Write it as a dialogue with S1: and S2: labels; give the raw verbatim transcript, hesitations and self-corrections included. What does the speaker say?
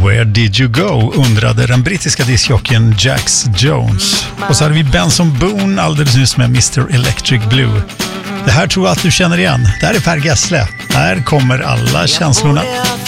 S1: Where did you go? Undrade den brittiska discjockeyn Jax Jones. Och så hade vi Benson Boone alldeles nyss med mister Electric Blue. Det här tror jag att du känner igen. Det här är Per Gessle. Här kommer alla känslorna.